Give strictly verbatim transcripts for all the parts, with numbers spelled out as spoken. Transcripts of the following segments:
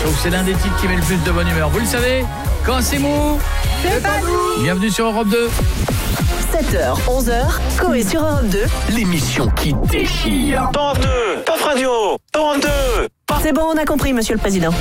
trouve que c'est l'un des titres qui met le plus de bonne humeur. Vous le savez, quand c'est mou, c'est pas nous. Bienvenue sur Europe deux. sept heures, onze heures, Coé sur Europe deux. L'émission qui déchire. Europe deux, Top Radio, Europe deux. C'est bon, on a compris, monsieur le président.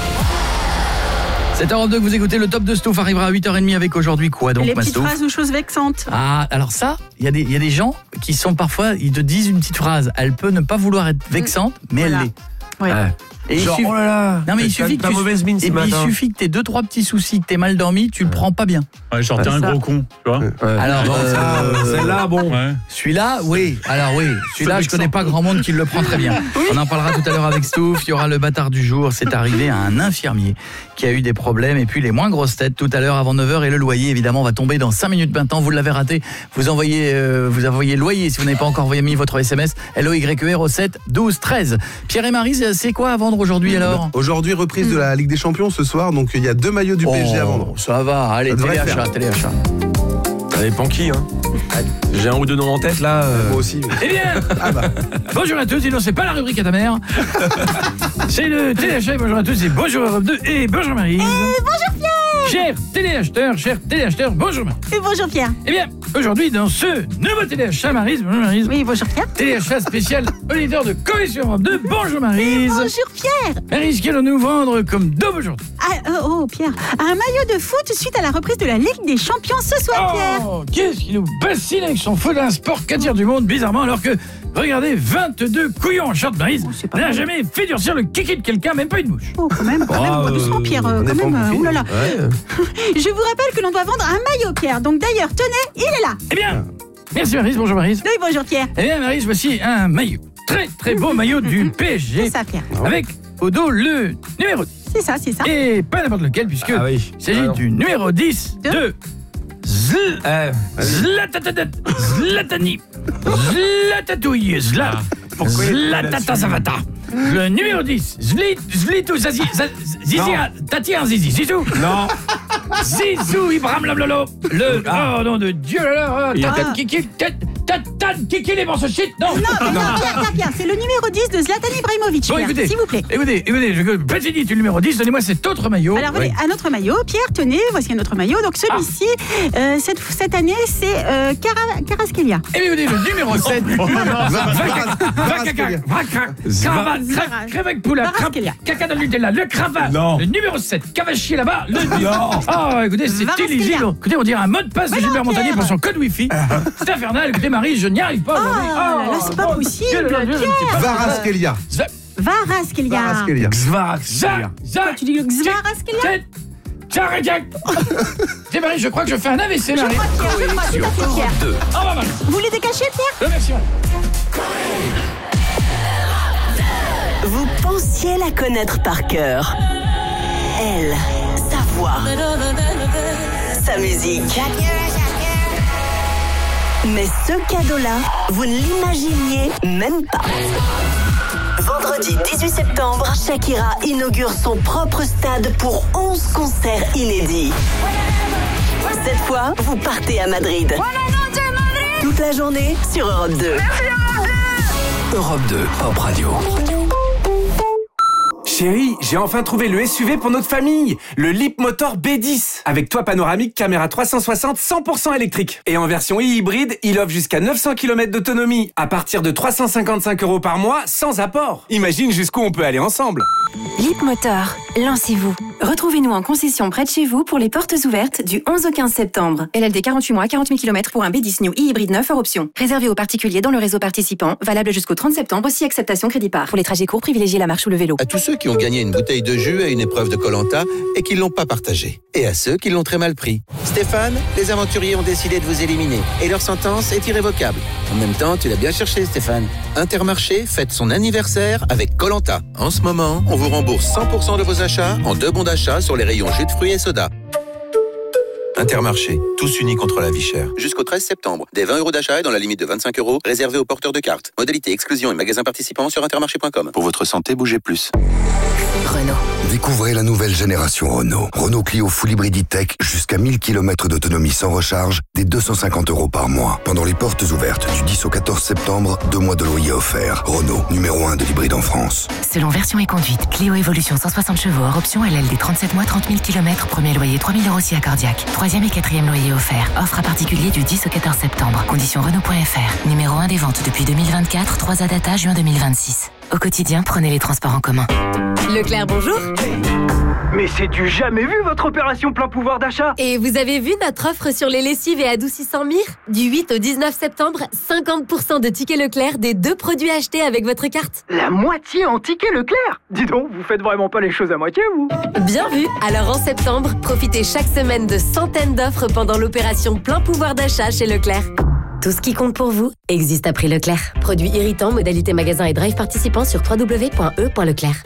C'est Europe deux que vous écoutez, le top de Stouff arrivera à huit heures trente avec aujourd'hui quoi donc, les petites Mastouf phrases ou choses vexantes. Ah, alors ça, il y, y a des gens qui sont parfois, ils te disent une petite phrase, elle peut ne pas vouloir être vexante, mais voilà. elle l'est. Ouais. Ouais. Et Genre, il suffit... oh là là, non mais il suffit que tu... mauvaise mine ce et puis matin. il suffit que t'aies deux trois petits soucis, que t'aies mal dormi, tu le prends pas bien. Ouais, genre t'es un gros con, tu vois. Ouais. Alors non, euh, ça, euh, celle-là, bon. Ouais. Celui-là, oui. Alors oui, celui-là, je connais pas grand monde qui le prend très bien. Oui. On en parlera tout à l'heure avec Stouff. Il y aura le bâtard du jour. C'est arrivé à un infirmier qui a eu des problèmes. Et puis les moins grosses têtes tout à l'heure avant neuf heures. Et le loyer, évidemment, va tomber dans cinq minutes maintenant. Vous l'avez raté. Vous envoyez, euh, vous envoyez loyer si vous n'avez pas encore mis votre S M S. L O Y E R au sept douze treize. Pierre et Marie, c'est quoi à vendre aujourd'hui alors ? Aujourd'hui, reprise de la Ligue des Champions ce soir. Donc il y a deux maillots du P S G à vendre. Ça va. Allez, téléachat, téléachat. Ça dépend qui, hein. J'ai un ou deux noms en tête là. Euh... Moi aussi. Mais... Eh bien, ah bah. Bonjour à tous, sinon c'est pas la rubrique à ta mère. C'est le téléachat, bonjour à tous, c'est bonjour Europe deux et bonjour Marie. Et bonjour Pierre. Chers téléacheteurs, chers téléacheteurs, bonjour Marie. Et bonjour Pierre. Eh bien, aujourd'hui dans ce nouveau téléachat, Maryse, bonjour Maryse. Oui, bonjour Pierre. Téléachat spécial auditeur de Coé sur Europe deux, bonjour Maryse. Bonjour Pierre. Maryse, qu'allons-nous vendre comme daube aujourd'hui ? Ah, oh, oh Pierre, un maillot de foot suite à la reprise de la Ligue des Champions ce soir Pierre. Oh, qu'est-ce qui nous bassine avec son foot d'un sport qu'à dire du monde, bizarrement, alors que, regardez, vingt-deux couillons en short, Maryse, oh, n'a jamais fait durcir le kiki de quelqu'un, même pas une mouche. Oh, quand même, quand même, Oh, doucement Pierre, euh, quand même, euh, oulala. Ouais. Je vous rappelle que l'on doit vendre un maillot Pierre, donc d'ailleurs, tenez, il est là. Eh bien, merci Maryse, bonjour Maryse. Oui, bonjour Pierre. Eh bien Maryse, voici un maillot, très très beau maillot du P S G. C'est ça Pierre. Avec au dos le numéro dix. C'est ça, c'est ça. Et pas n'importe lequel, puisque Ah oui. il s'agit Alors. du numéro dix De de Zl... Euh, Zlatatatat, Zlatani, Zlatatouille, Zla, Zlatatasavata. Le numéro dix, Zlit, Zlitou, Zazi, Zizi, Tati, un Zizi, Zizou. non. Zizou, Ibrahim Lablolo. Le, Ah. oh nom de Dieu, là là, Il a- Tatan, Kiki, Tatan, Kiki, les morceaux shit, non. Non, mais non, Pierre, Pierre, Pierre, c'est le numéro dix de Zlatan Ibrahimovic, Bon, Pierre, écoutez, s'il vous plaît. écoutez, écoutez, je petit dit le numéro dix, donnez-moi cet autre maillot. Alors, Oui. voyez, un autre maillot. Pierre, tenez, voici un autre maillot. Donc, celui-ci, Ah. euh, cette, cette année, c'est euh, Cara- Caraskelia. Eh bien, écoutez, le numéro sept. Zvara. Crevec poula, Varaskelia. caca de Nutella, le cravate. Non. Le numéro sept, cavachier là-bas. Le Non. Oh, écoutez, c'est Varaskelia. illisible. Écoutez, on dirait un mot de passe de Mais non, Gilbert Montagnier Pierre. pour son code Wi-Fi. C'est infernal. Écoutez, Marie, je n'y arrive pas aujourd'hui. Oh là là, c'est pas mon possible, Dieu, Dieu, Dieu, je ne sais pas. Varaskelia. Varaskelia. Varaskelia. Zach, Zach, Tu dis le Zvarasklia? C'est Marie, je crois que je fais un A V C, Je Marie. crois, Pierre, je crois, tout à fait, Pierre. Au revoir, Marie. Vous voulez décacher, Pierre? Euh, Merci, Marie. Vous pensiez la connaître par cœur. Elle, sa voix, sa musique. Mais ce cadeau-là, vous ne l'imaginiez même pas. Vendredi dix-huit septembre, Shakira inaugure son propre stade pour onze concerts inédits. Cette fois, vous partez à Madrid. Toute la journée sur Europe deux. Europe deux, Pop Radio. Chérie, j'ai enfin trouvé le S U V pour notre famille, le Leapmotor B dix, avec toit panoramique, caméra trois cent soixante, cent pour cent électrique. Et en version e-hybride, il offre jusqu'à neuf cents kilomètres d'autonomie, à partir de trois cent cinquante-cinq euros par mois, sans apport. Imagine jusqu'où on peut aller ensemble. Leapmotor, lancez-vous. Retrouvez-nous en concession près de chez vous pour les portes ouvertes du onze au quinze septembre. L L D quarante-huit mois, quarante mille kilomètres pour un B dix New e-hybride neuf hors option. Réservé aux particuliers dans le réseau participant, valable jusqu'au trente septembre, si acceptation crédit par. Pour les trajets courts, privilégiez la marche ou le vélo. À tous ceux qui ont gagné une bouteille de jus à une épreuve de Koh-Lanta et qui l'ont pas partagée. Et à ceux qui l'ont très mal pris. Stéphane, les aventuriers ont décidé de vous éliminer et leur sentence est irrévocable. En même temps, tu l'as bien cherché, Stéphane. Intermarché fête son anniversaire avec Koh-Lanta. En ce moment, on vous rembourse cent pour cent de vos achats en deux bons d'achat sur les rayons jus de fruits et soda. Intermarché, tous unis contre la vie chère. Jusqu'au treize septembre, des vingt euros d'achat et dans la limite de vingt-cinq euros, réservés aux porteurs de cartes. Modalité exclusion et magasins participants sur intermarché point com. Pour votre santé, bougez plus. Renault. Découvrez la nouvelle génération Renault. Renault Clio Full Hybrid E-Tech, jusqu'à mille kilomètres d'autonomie sans recharge, dès deux cent cinquante euros par mois. Pendant les portes ouvertes du dix au quatorze septembre, deux mois de loyer offerts. Renault, numéro un de l'hybride en France. Selon version et conduite, Clio Evolution cent soixante chevaux hors option L L D trente-sept mois, trente mille kilomètres, premier loyer trois mille euros si accordiaque. Troisième et quatrième loyer offert. Offre à particulier du dix au quatorze septembre. Conditions Renault point F R. Numéro un des ventes depuis deux mille vingt-quatre, trois A data, juin deux mille vingt-six. Au quotidien, prenez les transports en commun. Leclerc, bonjour. Mais c'est du jamais vu votre opération plein pouvoir d'achat. Et vous avez vu notre offre sur les lessives et adoucissants Mire? Du huit au dix-neuf septembre, cinquante pour cent de tickets Leclerc des deux produits achetés avec votre carte. La moitié en tickets Leclerc? Dis donc, vous faites vraiment pas les choses à moitié, vous? Bien vu. Alors en septembre, profitez chaque semaine de centaines d'offres pendant l'opération plein pouvoir d'achat chez Leclerc. Tout ce qui compte pour vous existe à prix Leclerc. Produits irritants, modalité magasin et drive participants sur w w w point e point leclerc.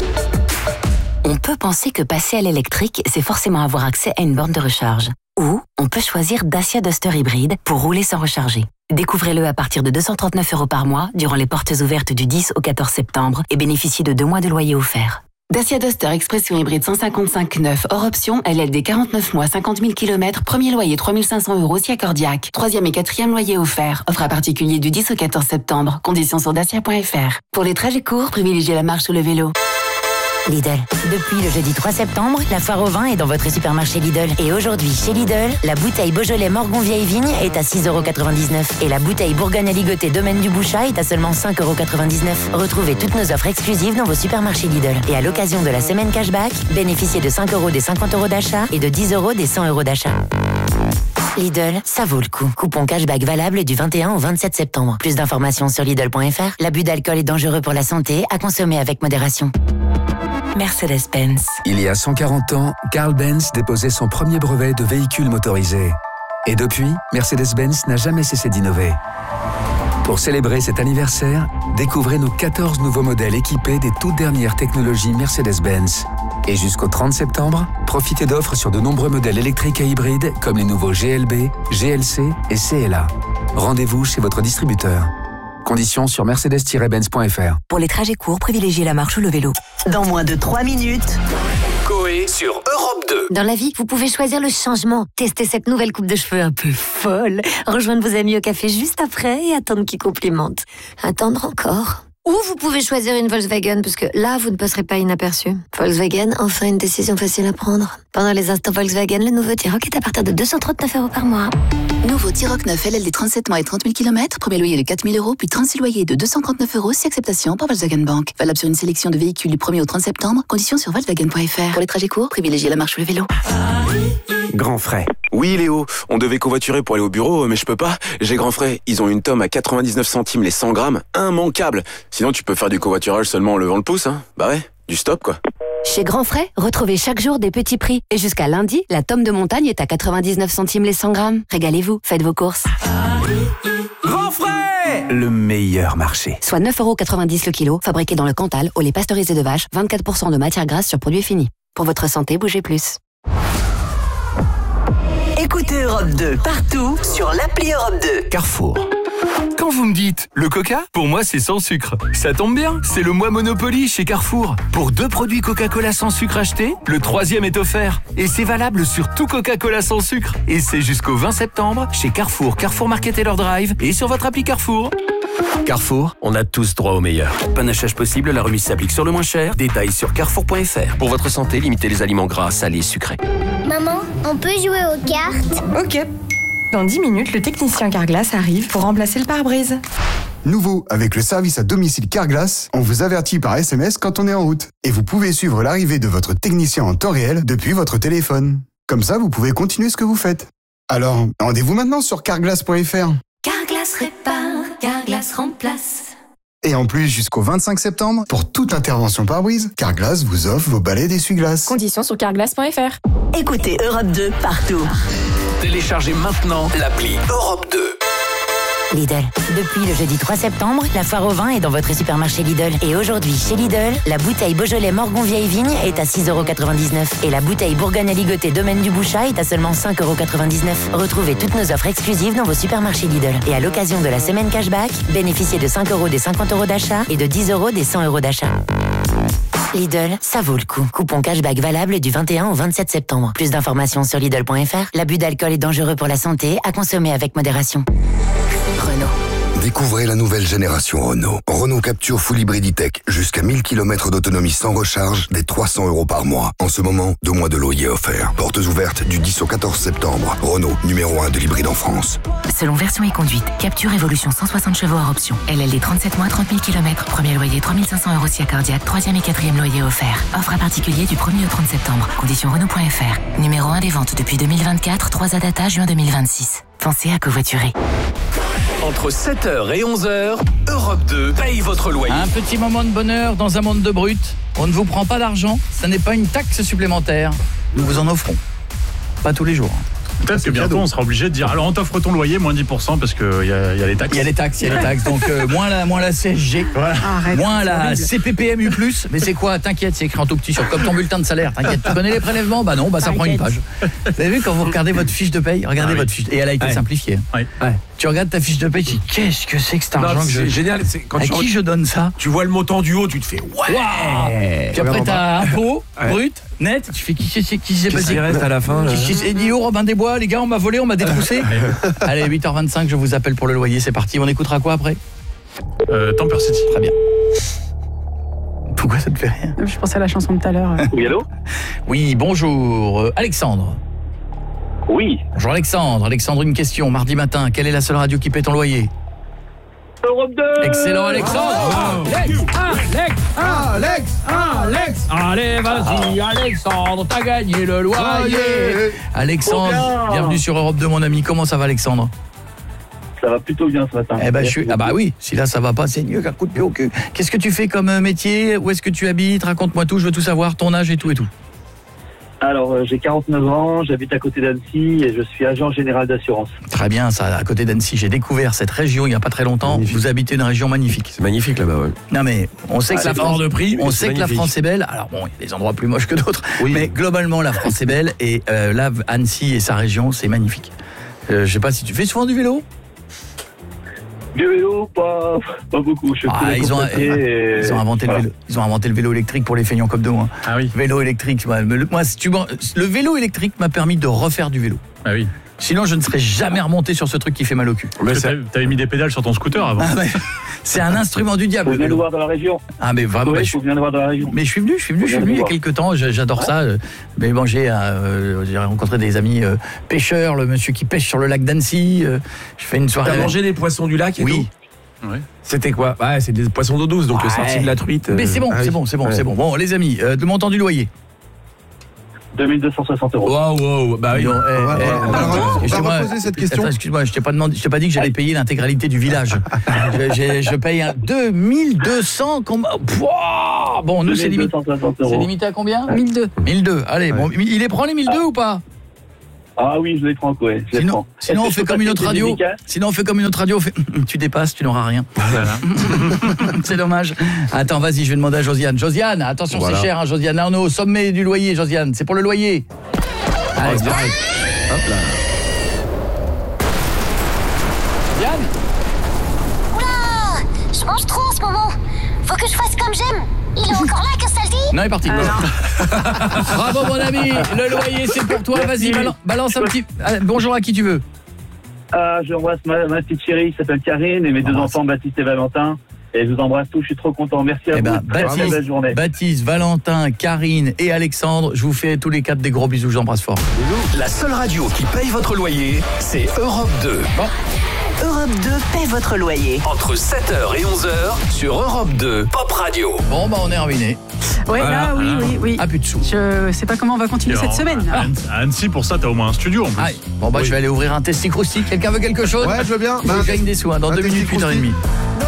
On peut penser que passer à l'électrique, c'est forcément avoir accès à une borne de recharge. Ou on peut choisir Dacia Duster hybride pour rouler sans recharger. Découvrez-le à partir de deux cent trente-neuf euros par mois durant les portes ouvertes du dix au quatorze septembre et bénéficiez de deux mois de loyer offert. Dacia Duster Expression hybride cent cinquante-cinq neuf hors option, L L D quarante-neuf mois, cinquante mille kilomètres, premier loyer trois mille cinq cents euros si accordiaque. Troisième et quatrième loyer offert. Offre à particulier du dix au quatorze septembre. Conditions sur dacia point F R. Pour les trajets courts, privilégiez la marche ou le vélo. Lidl. Depuis le jeudi trois septembre, la foire au vin est dans votre supermarché Lidl. Et aujourd'hui, chez Lidl, la bouteille Beaujolais Morgon Vieille Vigne est à six euros quatre-vingt-dix-neuf. Et la bouteille Bourgogne Aligoté Domaine du Bouchat est à seulement cinq euros quatre-vingt-dix-neuf. Retrouvez toutes nos offres exclusives dans vos supermarchés Lidl. Et à l'occasion de la semaine cashback, bénéficiez de cinq euros des cinquante euros d'achat et de dix euros des cent euros d'achat. Lidl, ça vaut le coup. Coupon cashback valable du vingt et un au vingt-sept septembre. Plus d'informations sur Lidl point F R. L'abus d'alcool est dangereux pour la santé, à consommer avec modération. Mercedes-Benz. Il y a cent quarante ans, Carl Benz déposait son premier brevet de véhicule motorisé. Et depuis, Mercedes-Benz n'a jamais cessé d'innover. Pour célébrer cet anniversaire, découvrez nos quatorze nouveaux modèles équipés des toutes dernières technologies Mercedes-Benz. Et jusqu'au trente septembre, profitez d'offres sur de nombreux modèles électriques et hybrides comme les nouveaux G L B, G L C et C L A. Rendez-vous chez votre distributeur. Conditions sur mercedes tiret benz point F R. Pour les trajets courts, privilégiez la marche ou le vélo. Dans moins de trois minutes... Coé sur Europe deux. Dans la vie, vous pouvez choisir le changement. Tester cette nouvelle coupe de cheveux un peu folle. Rejoindre vos amis au café juste après et attendre qu'ils complimentent. Attendre encore. Ou vous pouvez choisir une Volkswagen, parce que là, vous ne passerez pas inaperçu. Volkswagen, enfin une décision facile à prendre. Pendant les instants Volkswagen, le nouveau T-Roc est à partir de deux cent trente-neuf euros par mois. Nouveau T-Roc neuf L L D trente-sept mois et trente mille kilomètres, premier loyer de quatre mille euros, puis trente-six loyers de deux cent trente-neuf euros si acceptation par Volkswagen Bank. Valable sur une sélection de véhicules du premier au trente septembre. Conditions sur volkswagen point F R. Pour les trajets courts, privilégiez la marche ou le vélo. Grand frais. Oui Léo, on devait covoiturer pour aller au bureau, mais je peux pas. J'ai grand frais. Ils ont une tome à quatre-vingt-dix-neuf centimes les cent grammes, immanquable. Sinon tu peux faire du covoiturage seulement en levant le pouce, hein. Bah ouais, du stop quoi. Chez Grand Frais, retrouvez chaque jour des petits prix. Et jusqu'à lundi, la tome de montagne est à quatre-vingt-dix-neuf centimes les cent grammes. Régalez-vous, faites vos courses. Grand Frais, le meilleur marché. Soit neuf euros quatre-vingt-dix le kilo, fabriqué dans le Cantal, au lait pasteurisé de vache, vingt-quatre pour cent de matière grasse sur produit fini. Pour votre santé, bougez plus. Écoutez Europe deux partout sur l'appli Europe deux. Carrefour. Quand vous me dites le Coca, pour moi c'est sans sucre. Ça tombe bien, c'est le mois Monopoly chez Carrefour. Pour deux produits Coca-Cola sans sucre achetés, le troisième est offert. Et c'est valable sur tout Coca-Cola sans sucre. Et c'est jusqu'au vingt septembre chez Carrefour, Carrefour Market et leur drive et sur votre appli Carrefour. Carrefour, on a tous droit au meilleur. Panachage possible, la remise s'applique sur le moins cher. Détails sur carrefour point F R. Pour votre santé, limitez les aliments gras, salés, sucrés. Maman, on peut jouer aux cartes? Ok. Dans dix minutes, le technicien Carglass arrive pour remplacer le pare-brise. Nouveau, avec le service à domicile Carglass, on vous avertit par S M S quand on est en route. Et vous pouvez suivre l'arrivée de votre technicien en temps réel depuis votre téléphone. Comme ça, vous pouvez continuer ce que vous faites. Alors, rendez-vous maintenant sur carglass point F R. Carglass répare, Carglass remplace. Et en plus, jusqu'au vingt-cinq septembre, pour toute intervention pare-brise, Carglass vous offre vos balais d'essuie-glace. Conditions sur carglass point F R. Écoutez Europe deux partout. Téléchargez maintenant l'appli Europe deux. Lidl. Depuis le jeudi trois septembre, la foire au vin est dans votre supermarché Lidl. Et aujourd'hui, chez Lidl, la bouteille Beaujolais Morgon Vieille Vigne est à six euros quatre-vingt-dix-neuf. Et la bouteille Bourgogne Aligoté Domaine du Bouchat est à seulement cinq euros quatre-vingt-dix-neuf. Retrouvez toutes nos offres exclusives dans vos supermarchés Lidl. Et à l'occasion de la semaine cashback, bénéficiez de cinq euros des cinquante euros d'achat et de dix euros des cent euros d'achat. Lidl, ça vaut le coup. Coupon cashback valable du vingt et un au vingt-sept septembre. Plus d'informations sur Lidl point F R. L'abus d'alcool est dangereux pour la santé, à consommer avec modération. Renault. Découvrez la nouvelle génération Renault. Renault Capture Full Hybrid E-Tech. Jusqu'à mille kilomètres d'autonomie sans recharge, des trois cents euros par mois. En ce moment, deux mois de loyer offerts. Portes ouvertes du dix au quatorze septembre. Renault, numéro un de l'hybride en France. Selon version et conduite, Capture Evolution cent soixante chevaux hors option. L L D trente-sept mois, trente mille kilomètres. Premier loyer trois mille cinq cents euros si accordiaque. Troisième et quatrième loyer offert. Offre à particulier du premier au trente septembre. Conditions Renault point F R. Numéro un des ventes depuis deux mille vingt-quatre. trois A data juin deux mille vingt-six. Pensez à covoiturer. Entre sept heures et onze heures, Europe deux paye votre loyer. Un petit moment de bonheur dans un monde de brut. On ne vous prend pas d'argent, ça n'est pas une taxe supplémentaire. Nous vous en offrons. Pas tous les jours. Peut-être que bientôt on sera obligé de dire alors on t'offre ton loyer moins dix pour cent parce qu'il y a, y a les taxes. Il y a les taxes, il y a les taxes. Donc euh, moins, la, moins la C S G, voilà. Arrête, moins la C P P M U plus. Mais c'est quoi? T'inquiète, c'est écrit en tout petit sur comme ton bulletin de salaire. T'inquiète, tu connais les prélèvements? Bah non, bah ça prend une page. Vous avez vu quand vous regardez votre fiche de paye? Regardez ah oui. votre fiche. Et elle a été ouais. simplifiée. Ouais. Ouais. Tu regardes ta fiche de paye, tu dis qu'est-ce que c'est que cet argent non, que je... C'est génial. C'est quand à tu qui re... je donne ça? Tu vois le montant du haut, tu te fais ouais. ouais. Puis après t'as impôt, ouais. brut, net. Tu fais qui c'est qui s'est passé? Qui reste à la fin? Qui s'est dit oh Robin des Bois, les gars, on m'a volé, on m'a détroussé. Allez, huit heures vingt-cinq, je vous appelle pour le loyer. C'est parti. On écoutera quoi après? euh, Temper City. Très bien. Pourquoi ça te fait rien? Je pensais à la chanson de tout à l'heure. Oui, allô? Oui, bonjour. Euh, Alexandre. Oui. Bonjour Alexandre. Alexandre, une question. Mardi matin, quelle est la seule radio qui paie ton loyer? Europe deux. Excellent Alexandre. Oh, Alex, Alex, Alex, Alex. Allez, vas-y Alexandre, t'as gagné le loyer. Alexandre, bienvenue sur Europe deux mon ami. Comment ça va Alexandre? Ça va plutôt bien ce matin. Eh ben, je suis... Ah bah oui, si là ça va pas, c'est mieux qu'un coup de pied au cul. Qu'est-ce que tu fais comme métier? Où est-ce que tu habites? Raconte-moi tout, je veux tout savoir, ton âge et tout et tout. Alors, euh, j'ai quarante-neuf ans, j'habite à côté d'Annecy et je suis agent général d'assurance. Très bien, ça, à côté d'Annecy. J'ai découvert cette région il n'y a pas très longtemps. Magnifique. Vous habitez une région magnifique. C'est magnifique là-bas, ouais. Non mais, on sait ah, que la France, de prix, on sait que la France est belle. Alors bon, il y a des endroits plus moches que d'autres. Oui. Mais globalement, la France est belle et euh, là, Annecy et sa région, c'est magnifique. Euh, je sais pas si tu fais souvent du vélo? Du vélo, pas, pas beaucoup. Je ah, ils, ont, et... ils, ont inventé voilà. le vélo, ils ont inventé le vélo électrique pour les feignants comme de moi. Ah oui. Vélo électrique. Moi, moi si tu, le vélo électrique m'a permis de refaire du vélo. Ah oui. Sinon, je ne serais jamais remonté sur ce truc qui fait mal au cul. Mais t'avais mis des pédales sur ton scooter avant. Ah ouais. C'est un instrument du diable. Faut venir le voir dans la région. Ah mais vraiment. Oui, bah, faut venir le voir dans la région. Mais je suis venu, je suis venu, je suis venu il y a quelques temps. J'adore ça. Mais bon, j'ai euh, rencontré des amis euh, pêcheurs, le monsieur qui pêche sur le lac d'Annecy. Euh, je fais une soirée. T'as mangé les poissons du lac et oui. tout ouais. C'était quoi? Ouais, c'est des poissons d'eau douce, donc ouais. le sorti de la truite. Euh... Mais c'est bon, ah, c'est bon, c'est bon, ouais. c'est bon. Bon, les amis, euh, le montant du loyer. deux mille deux cent soixante euros. Wow, wow, bah oui. On va, eh, on eh, va, attends, on va reposer cette question. Attends, excuse-moi, je t'ai pas demandé, je t'ai pas dit que j'allais payer l'intégralité du village. je, je, je paye un deux mille deux cents. Pouah bon, nous c'est limité. C'est limité à combien? mille deux. mille deux. Allez, ouais. bon, il les prend les mille deux ou pas? Ah oui, je les prends quoi. Je sinon, sinon on fait comme une autre radio. Sinon on fait comme une autre radio. On fait tu dépasses, tu n'auras rien. Voilà. C'est dommage. Attends, vas-y, je vais demander à Josiane. Josiane, attention, voilà. C'est cher, hein, Josiane. Là, on est au sommet du loyer, Josiane. C'est pour le loyer. Allez, oh, direct. Hop là. Josiane. Oula, je mange trop en ce moment. Faut que je fasse comme j'aime. Il est encore là, qu'est-ce que ça le dit? Non, il est parti. Ah, bravo mon ami, le loyer c'est pour toi. Vas-y, balance, balance un petit. Allez, bonjour à qui tu veux. Ah, j'embrasse ma, ma petite chérie qui s'appelle Karine et mes deux enfants Baptiste et Valentin. Et je vous embrasse tous, je suis trop content. Merci à eh vous. Ben, Baptiste, très belle journée. Baptiste, Valentin, Karine et Alexandre, je vous fais tous les quatre des gros bisous, j'embrasse fort. La seule radio qui paye votre loyer, c'est Europe deux. Bon. Europe deux paie votre loyer. Entre sept heures et onze heures sur Europe deux Pop Radio. Bon, bah on est ruiné. Ouais, voilà, là, oui, oui, oui. Ah, plus de sous. Je sais pas comment on va continuer cette semaine. À Annecy, pour ça, t'as au moins un studio en plus. Ah, bon, bah oui. Je vais aller ouvrir un Testi Crousti. Quelqu'un veut quelque chose? Ouais, je veux bien. Je gagne des sous, hein, dans deux minutes, huit heures trente.